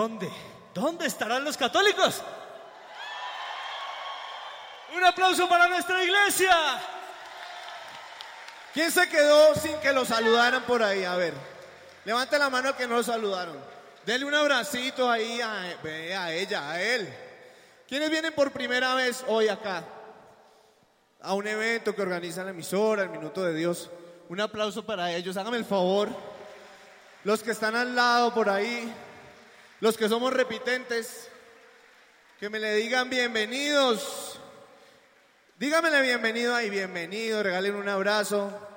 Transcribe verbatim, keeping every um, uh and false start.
¿Dónde? ¿Dónde estarán los católicos? Un aplauso para nuestra iglesia. ¿Quién se quedó sin que lo saludaran por ahí? A ver, levante la mano que no lo saludaron. Denle un abracito ahí a, a ella, a él. ¿Quiénes vienen por primera vez hoy acá? A un evento que organiza la emisora, el Minuto de Dios. Un aplauso para ellos, hágame el favor. Los que están al lado por ahí, los que somos repitentes, que me le digan bienvenidos. Dígamele bienvenido ahí, bienvenido, regalen un abrazo.